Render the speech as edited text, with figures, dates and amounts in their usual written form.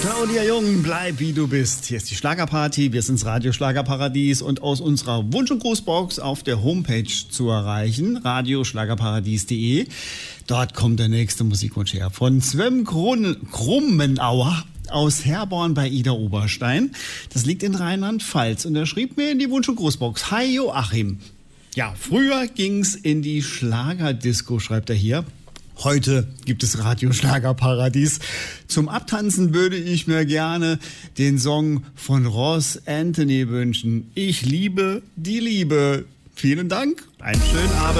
Claudia Jung, bleib wie du bist. Hier ist die Schlagerparty, wir sind's Radio Schlagerparadies und aus unserer Wunsch- und Grußbox auf der Homepage zu erreichen, radioschlagerparadies.de. Dort kommt der nächste Musikwunsch her von Sven Krummenauer aus Herborn bei Ida Oberstein. Das liegt in Rheinland-Pfalz und er schrieb mir in die Wunsch- und Grußbox: Hi Joachim. Ja, früher ging's in die Schlagerdisco, schreibt er hier. Heute gibt es Radio Schlagerparadies. Zum Abtanzen würde ich mir gerne den Song von Ross Anthony wünschen. Ich liebe die Liebe. Vielen Dank, einen schönen Abend.